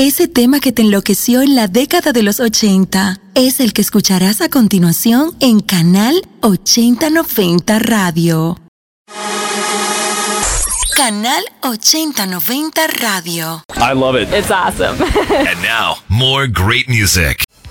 Ese tema que te enloqueció en la década de los 80 es el que escucharás a continuación en Canal 8090 Radio. Canal 8090 Radio. I love it. It's awesome. And now, more great music.